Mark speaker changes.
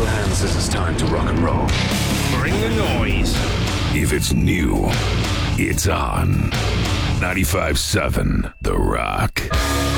Speaker 1: your hands as it's time to rock and roll.
Speaker 2: Bring the noise.
Speaker 3: If it's new, it's on. 95.7 The Rock.